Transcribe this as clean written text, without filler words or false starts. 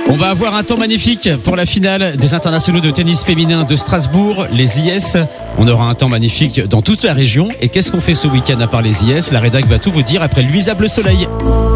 On va avoir un temps magnifique pour la finale des internationaux de tennis féminin de Strasbourg, les IS. On aura un temps magnifique dans toute la région. Et qu'est-ce qu'on fait ce week-end à part les IS? La rédac va tout vous dire après Louisa Bleu Soleil.